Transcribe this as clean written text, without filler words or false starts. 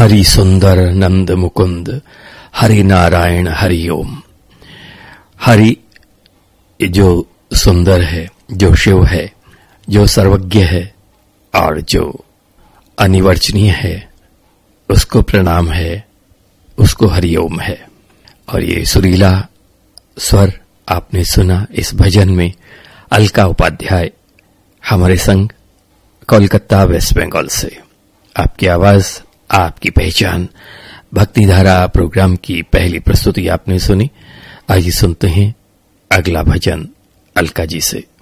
हरि सुंदर नंद मुकुंद हरि नारायण हरि ओम। हरि जो सुंदर है, जो शिव है, जो सर्वज्ञ है और जो अनिवर्चनीय है, उसको प्रणाम है, उसको हरि ओम है। और ये सुरीला स्वर आपने सुना इस भजन में अलका उपाध्याय हमारे संग कोलकाता वेस्ट बंगाल से। आपकी आवाज, आपकी पहचान, भक्तिधारा प्रोग्राम की पहली प्रस्तुति आपने सुनी। आइए सुनते हैं अगला भजन अलका जी से।